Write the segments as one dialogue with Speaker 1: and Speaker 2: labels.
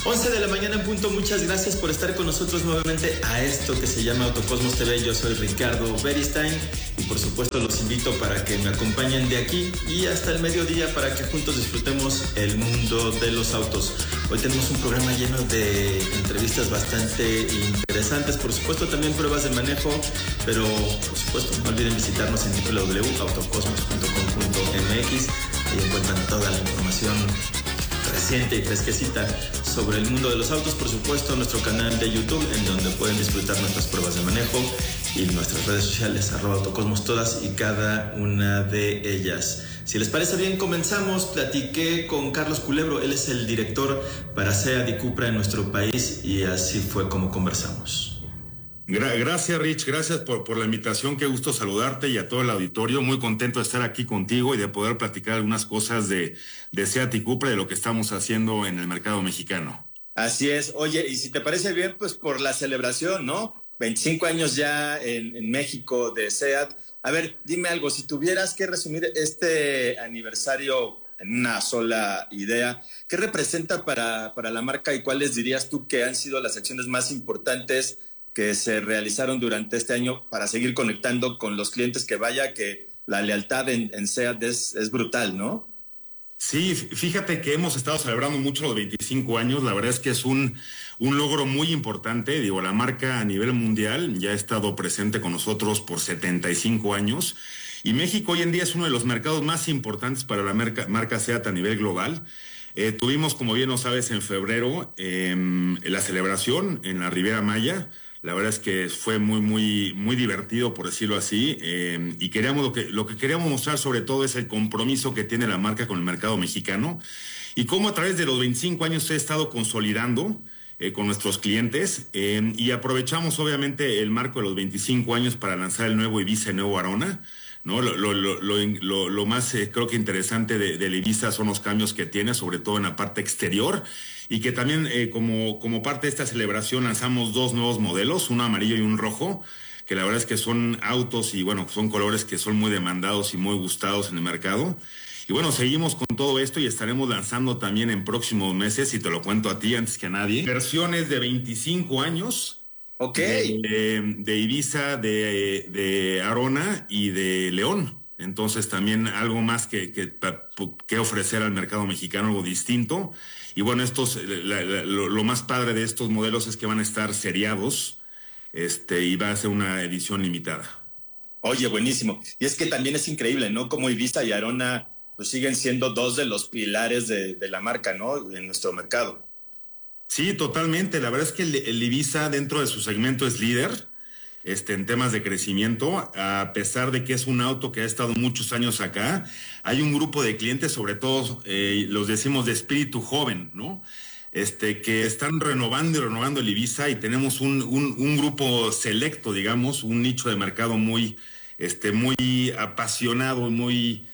Speaker 1: 11 de la mañana en punto, muchas gracias por estar con nosotros nuevamente a esto que se llama Autocosmos TV. Yo soy Ricardo Beristain y por supuesto los invito para que me acompañen de aquí y hasta el mediodía para que juntos disfrutemos el mundo de los autos. Hoy tenemos un programa lleno de entrevistas bastante interesantes, por supuesto también pruebas de manejo, pero por supuesto no olviden visitarnos en www.autocosmos.com.mx. Ahí encuentran toda la información reciente y fresquecita sobre el mundo de los autos, por supuesto nuestro canal de YouTube en donde pueden disfrutar nuestras pruebas de manejo y nuestras redes sociales @autocosmos todas y cada una de ellas. Si les parece bien, comenzamos. Platiqué con Carlos Culebro, él es el director para SEAT y Cupra en nuestro país y así fue como conversamos.
Speaker 2: Gracias, Rich, gracias por la invitación, qué gusto saludarte y a todo el auditorio, muy contento de estar aquí contigo y de poder platicar algunas cosas de SEAT y Cupra, de lo que estamos haciendo en el mercado mexicano.
Speaker 3: Así es, oye, y si te parece bien, pues por la celebración, ¿no? 25 años ya en México de SEAT. A ver, dime algo, si tuvieras que resumir este aniversario en una sola idea, ¿qué representa para la marca y cuáles dirías tú que han sido las acciones más importantes que se realizaron durante este año para seguir conectando con los clientes? Que vaya que la lealtad en SEAT es brutal, ¿no?
Speaker 2: Sí, fíjate que hemos estado celebrando mucho los 25 años, la verdad es que es un logro muy importante, digo, la marca a nivel mundial ya ha estado presente con nosotros por 75 años y México hoy en día es uno de los mercados más importantes para la marca SEAT a nivel global. Tuvimos, como bien lo sabes, en febrero la celebración en la Riviera Maya. La verdad es que fue muy divertido, por decirlo así, y lo que queríamos mostrar sobre todo es el compromiso que tiene la marca con el mercado mexicano y cómo a través de los 25 años se ha estado consolidando con nuestros clientes y aprovechamos obviamente el marco de los 25 años para lanzar el nuevo Ibiza y el nuevo Arona, ¿no? Lo más creo que interesante del Ibiza son los cambios que tiene, sobre todo en la parte exterior, y que también como parte de esta celebración lanzamos dos nuevos modelos, un amarillo y un rojo, que la verdad es que son autos y bueno, son colores que son muy demandados y muy gustados en el mercado. Y bueno, seguimos con todo esto y estaremos lanzando también en próximos meses, y te lo cuento a ti antes que a nadie, versiones de 25 años.
Speaker 3: Ok.
Speaker 2: De Ibiza, de Arona y de León. Entonces también algo más que ofrecer al mercado mexicano, algo distinto. Y bueno, lo más padre de estos modelos es que van a estar seriados y va a ser una edición limitada.
Speaker 3: Oye, buenísimo. Y es que también es increíble, ¿no? Como Ibiza y Arona pues siguen siendo dos de los pilares de la marca, ¿no? En nuestro mercado.
Speaker 2: Sí, totalmente. La verdad es que el Ibiza dentro de su segmento es líder en temas de crecimiento, a pesar de que es un auto que ha estado muchos años acá. Hay un grupo de clientes, sobre todo los decimos de espíritu joven, ¿no? Que están renovando y renovando el Ibiza, y tenemos un grupo selecto, digamos, un nicho de mercado muy apasionado y muy,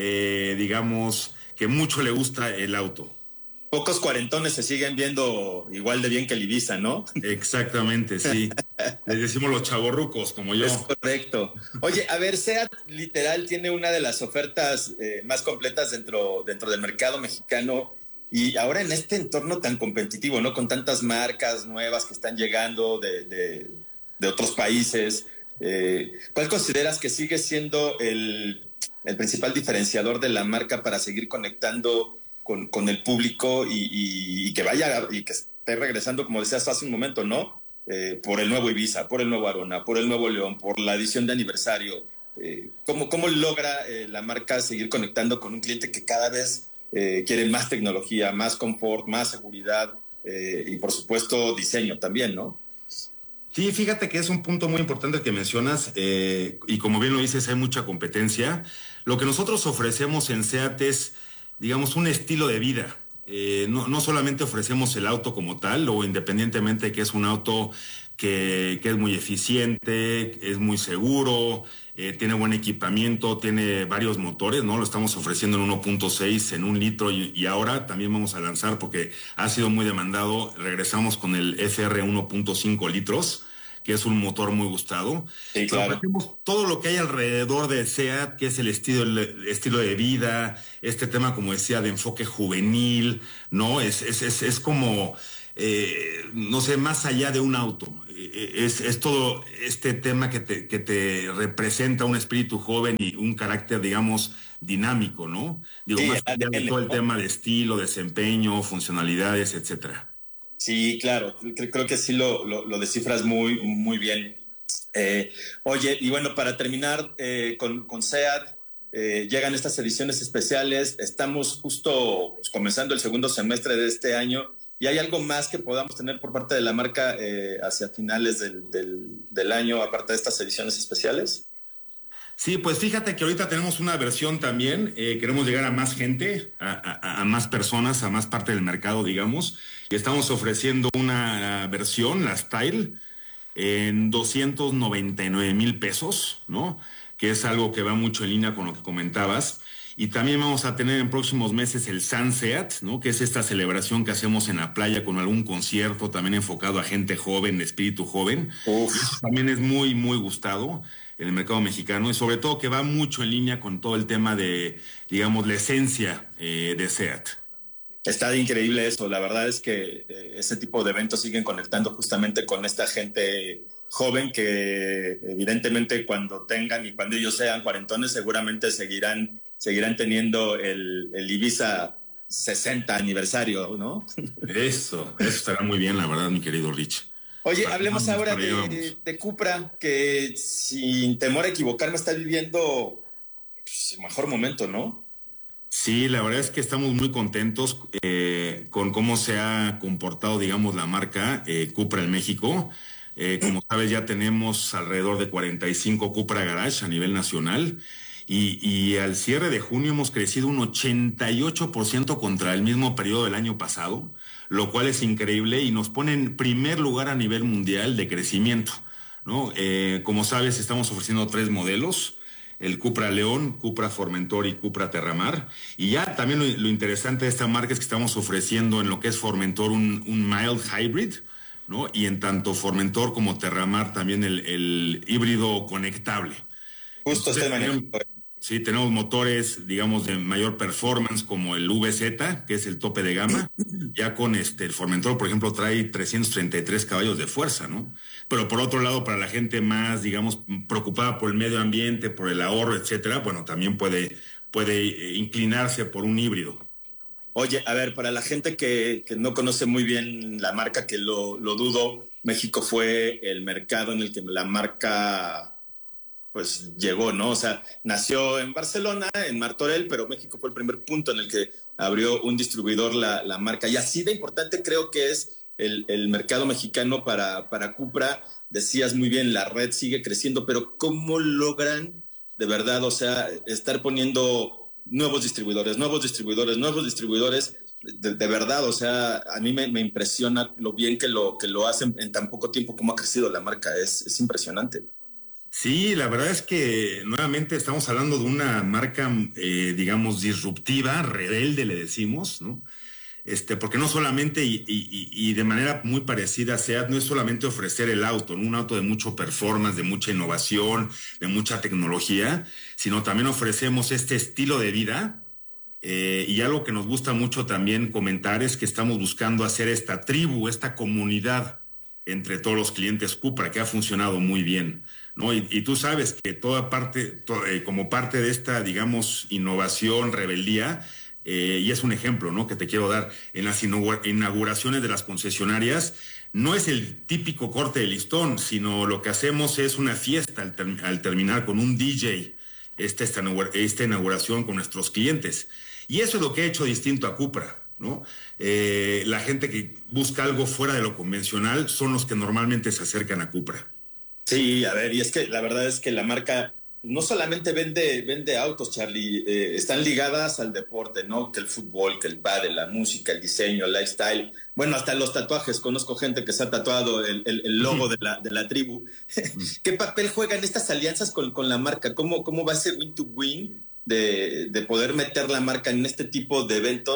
Speaker 2: digamos, que mucho le gusta el auto.
Speaker 3: Pocos cuarentones se siguen viendo igual de bien que el Ibiza, ¿no?
Speaker 2: Exactamente, sí. Les decimos los chavorrucos, como yo.
Speaker 3: Es correcto. Oye, a ver, SEAT literal tiene una de las ofertas más completas dentro del mercado mexicano, y ahora en este entorno tan competitivo, ¿no? Con tantas marcas nuevas que están llegando de otros países. ¿Cuál consideras que sigue siendo el principal diferenciador de la marca para seguir conectando con el público y que vaya y que esté regresando, como decías hace un momento, ¿no? Por el nuevo Ibiza, por el nuevo Arona, por el nuevo León, por la edición de aniversario. ¿Cómo logra la marca seguir conectando con un cliente que cada vez quiere más tecnología, más confort, más seguridad y por supuesto diseño también, ¿no?
Speaker 2: Sí, fíjate que es un punto muy importante que mencionas, y como bien lo dices, hay mucha competencia. Lo que nosotros ofrecemos en SEAT es, digamos, un estilo de vida. No solamente ofrecemos el auto como tal, o independientemente de que es un auto que es muy eficiente, es muy seguro, tiene buen equipamiento, tiene varios motores, ¿no? Lo estamos ofreciendo en 1.6, en 1 litro, y ahora también vamos a lanzar, porque ha sido muy demandado, regresamos con el FR 1.5 litros, que es un motor muy gustado.
Speaker 3: Sí, claro.
Speaker 2: Todo lo que hay alrededor de SEAT, que es el estilo de vida, este tema, como decía, de enfoque juvenil, ¿no? Es como, no sé, más allá de un auto. Es todo este tema que te representa un espíritu joven y un carácter, digamos, dinámico, ¿no? Digo,
Speaker 3: Sí,
Speaker 2: más allá de todo el
Speaker 3: ¿no?
Speaker 2: tema de estilo, desempeño, funcionalidades, etcétera.
Speaker 3: Sí, claro, creo que sí lo descifras muy, muy bien. Oye, y bueno, para terminar con SEAT, llegan estas ediciones especiales, estamos justo pues, comenzando el segundo semestre de este año, ¿y hay algo más que podamos tener por parte de la marca hacia finales del año, aparte de estas ediciones especiales?
Speaker 2: Sí, pues fíjate que ahorita tenemos una versión también, queremos llegar a más gente, a más personas, a más parte del mercado, digamos, y estamos ofreciendo una versión, la Style, en 299,000 pesos, ¿no? Que es algo que va mucho en línea con lo que comentabas. Y también vamos a tener en próximos meses el Sunset, ¿no? Que es esta celebración que hacemos en la playa con algún concierto también enfocado a gente joven, de espíritu joven.
Speaker 3: Uf.
Speaker 2: Eso también es muy, muy gustado en el mercado mexicano y sobre todo que va mucho en línea con todo el tema de, digamos, la esencia de SEAT.
Speaker 3: Está increíble eso, la verdad es que ese tipo de eventos siguen conectando justamente con esta gente joven que evidentemente cuando tengan y cuando ellos sean cuarentones seguramente seguirán teniendo el Ibiza 60 aniversario, ¿no?
Speaker 2: Eso estará muy bien, la verdad, mi querido Rich.
Speaker 3: Oye, hablemos ahora de Cupra, que sin temor a equivocarme está viviendo pues, su mejor momento, ¿no?
Speaker 2: Sí, la verdad es que estamos muy contentos con cómo se ha comportado, digamos, la marca Cupra en México. Como sabes, ya tenemos alrededor de 45 Cupra Garage a nivel nacional y al cierre de junio hemos crecido un 88% contra el mismo periodo del año pasado, lo cual es increíble y nos pone en primer lugar a nivel mundial de crecimiento, ¿no? Como sabes, estamos ofreciendo 3 modelos. El Cupra León, Cupra Formentor y Cupra Terramar. Y ya también lo interesante de esta marca es que estamos ofreciendo en lo que es Formentor un mild hybrid, ¿no? Y en tanto Formentor como Terramar también el híbrido conectable.
Speaker 3: Justo este manejando.
Speaker 2: Sí, tenemos motores, digamos, de mayor performance como el VZ, que es el tope de gama. Ya con el Formentor, por ejemplo, trae 333 caballos de fuerza, ¿no? Pero por otro lado, para la gente más, digamos, preocupada por el medio ambiente, por el ahorro, etcétera, bueno, también puede inclinarse por un híbrido.
Speaker 3: Oye, a ver, para la gente que no conoce muy bien la marca, que lo dudo, México fue el mercado en el que la marca pues llegó, ¿no? O sea, nació en Barcelona, en Martorell, pero México fue el primer punto en el que abrió un distribuidor la marca. Y así de importante creo que es el mercado mexicano para Cupra. Decías muy bien, la red sigue creciendo, pero ¿cómo logran de verdad, o sea, estar poniendo nuevos distribuidores? De verdad, o sea, a mí me impresiona lo bien que lo hacen en tan poco tiempo, cómo ha crecido la marca. Es impresionante.
Speaker 2: Sí, la verdad es que nuevamente estamos hablando de una marca, digamos, disruptiva, rebelde, le decimos, ¿no? Porque no solamente, y de manera muy parecida a SEAT, no es solamente ofrecer el auto, ¿no? Un auto de mucho performance, de mucha innovación, de mucha tecnología, sino también ofrecemos este estilo de vida. Y algo que nos gusta mucho también comentar es que estamos buscando hacer esta tribu, esta comunidad entre todos los clientes Cupra, que ha funcionado muy bien, ¿no? Y tú sabes que como parte de esta, digamos, innovación, rebeldía, y es un ejemplo, ¿no? Que te quiero dar, en las inauguraciones de las concesionarias, no es el típico corte de listón, sino lo que hacemos es una fiesta al terminar con un DJ, esta inauguración con nuestros clientes. Y eso es lo que ha hecho distinto a Cupra, ¿no? La gente que busca algo fuera de lo convencional son los que normalmente se acercan a Cupra.
Speaker 3: Sí, a ver, y es que la verdad es que la marca no solamente vende autos, Charlie, están ligadas al deporte, ¿no? Que el fútbol, que el pádel, la música, el diseño, el lifestyle, bueno, hasta los tatuajes. Conozco gente que se ha tatuado el logo de la tribu. ¿Qué papel juegan estas alianzas con la marca? ¿Cómo va ese win to win de poder meter la marca en este tipo de eventos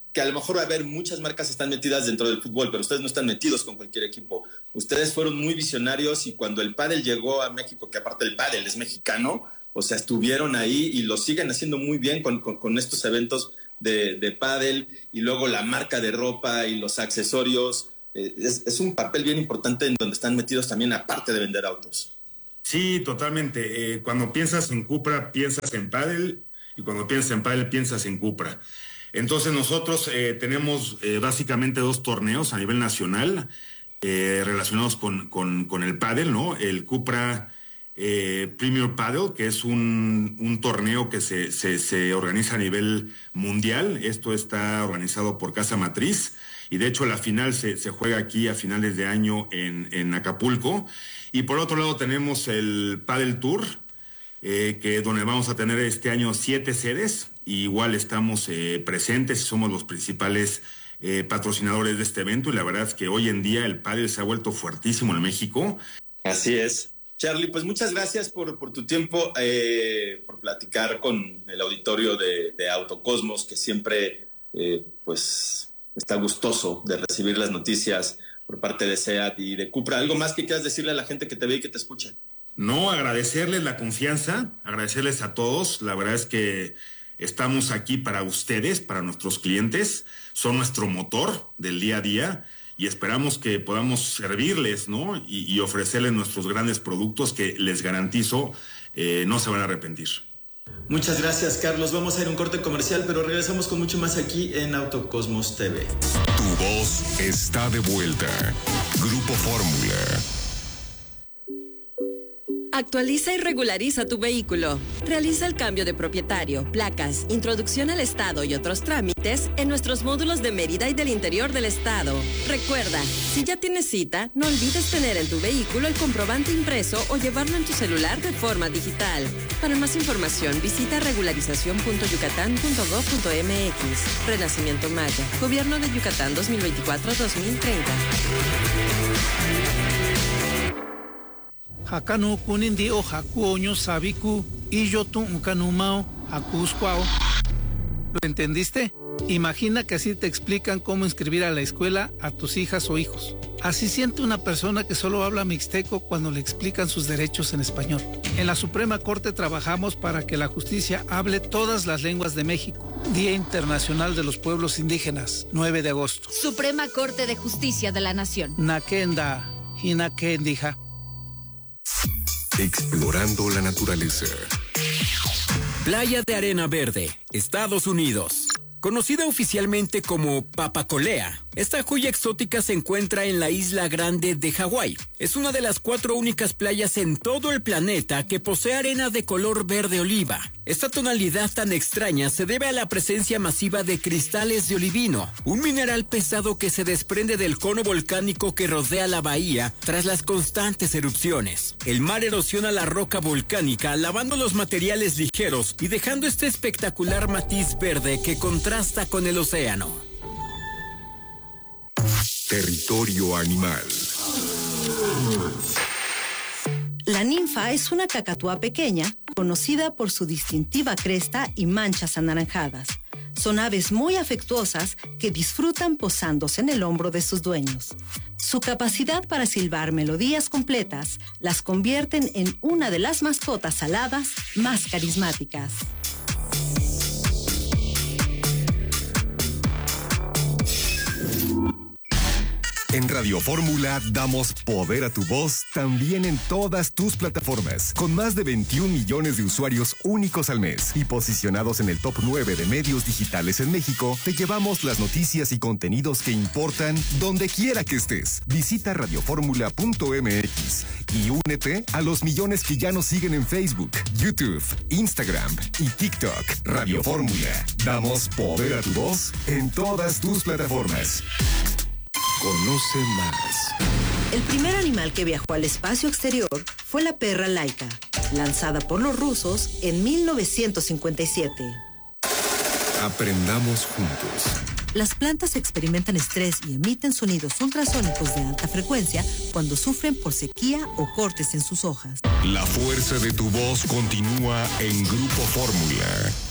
Speaker 3: que a lo mejor va a haber muchas marcas están metidas dentro del fútbol, pero ustedes no están metidos con cualquier equipo. Ustedes fueron muy visionarios y cuando el pádel llegó a México, que aparte el pádel es mexicano, o sea, estuvieron ahí y lo siguen haciendo muy bien con estos eventos de pádel, y luego la marca de ropa y los accesorios. Es un papel bien importante en donde están metidos también, aparte de vender autos.
Speaker 2: Sí, totalmente. Cuando piensas en Cupra, piensas en pádel, y cuando piensas en pádel, piensas en Cupra. Entonces nosotros tenemos básicamente 2 torneos a nivel nacional relacionados con el pádel, ¿no? El Cupra Premier Padel, que es un torneo que se organiza a nivel mundial. Esto está organizado por Casa Matriz, y de hecho la final se juega aquí a finales de año en Acapulco. Y por otro lado tenemos el Padel Tour, donde vamos a tener este año 7 sedes. Y igual estamos presentes y somos los principales patrocinadores de este evento, y la verdad es que hoy en día el pádel se ha vuelto fuertísimo en México.
Speaker 3: Así es. Charlie, pues muchas gracias por tu tiempo, por platicar con el auditorio de Autocosmos, que siempre pues está gustoso de recibir las noticias por parte de SEAT y de Cupra. ¿Algo más que quieras decirle a la gente que te ve y que te escucha?
Speaker 2: No, agradecerles la confianza, agradecerles a todos. La verdad es que estamos aquí para ustedes, para nuestros clientes. Son nuestro motor del día a día, y esperamos que podamos servirles, ¿no? Y ofrecerles nuestros grandes productos que les garantizo no se van a arrepentir.
Speaker 1: Muchas gracias, Carlos. Vamos a ir a un corte comercial, pero regresamos con mucho más aquí en Autocosmos TV.
Speaker 4: Tu voz está de vuelta. Grupo Fórmula.
Speaker 5: Actualiza y regulariza tu vehículo. Realiza el cambio de propietario, placas, introducción al estado y otros trámites en nuestros módulos de Mérida y del interior del estado. Recuerda, si ya tienes cita, no olvides tener en tu vehículo el comprobante impreso o llevarlo en tu celular de forma digital. Para más información, visita regularización.yucatán.gov.mx. Renacimiento Maya. Gobierno de Yucatán 2024-2030.
Speaker 6: Hakanu kunindi o hakuoño sabiku y yo tu ukanumao hakuscuao. ¿Lo entendiste? Imagina que así te explican cómo inscribir a la escuela a tus hijas o hijos. Así siente una persona que solo habla mixteco cuando le explican sus derechos en español. En la Suprema Corte trabajamos para que la justicia hable todas las lenguas de México. Día Internacional de los Pueblos Indígenas, 9 de agosto.
Speaker 7: Suprema Corte de Justicia de la Nación.
Speaker 6: Nakenda, hinakendija.
Speaker 4: Explorando la naturaleza.
Speaker 8: Playa de Arena Verde, Estados Unidos. Conocida oficialmente como Papacolea, esta joya exótica se encuentra en la Isla Grande de Hawái. Es una de las 4 únicas playas en todo el planeta que posee arena de color verde oliva. Esta tonalidad tan extraña se debe a la presencia masiva de cristales de olivino, un mineral pesado que se desprende del cono volcánico que rodea la bahía tras las constantes erupciones. El mar erosiona la roca volcánica, lavando los materiales ligeros y dejando este espectacular matiz verde que contrasta con el océano.
Speaker 4: Territorio animal.
Speaker 9: La ninfa es una cacatúa pequeña, conocida por su distintiva cresta y manchas anaranjadas. Son aves muy afectuosas que disfrutan posándose en el hombro de sus dueños. Su capacidad para silbar melodías completas las convierten en una de las mascotas aladas más carismáticas.
Speaker 4: En Radio Fórmula damos poder a tu voz también en todas tus plataformas, con más de 21 millones de usuarios únicos al mes y posicionados en el top 9 de medios digitales en México. Te llevamos las noticias y contenidos que importan donde quiera que estés. Visita radioformula.mx y únete a los millones que ya nos siguen en Facebook, YouTube, Instagram y TikTok. Radio Fórmula, damos poder a tu voz en todas tus plataformas. Conoce más.
Speaker 9: El primer animal que viajó al espacio exterior fue la perra Laika, lanzada por los rusos en 1957.
Speaker 4: Aprendamos juntos.
Speaker 9: Las plantas experimentan estrés y emiten sonidos ultrasónicos de alta frecuencia cuando sufren por sequía o cortes en sus hojas.
Speaker 4: La fuerza de tu voz continúa en Grupo Fórmula.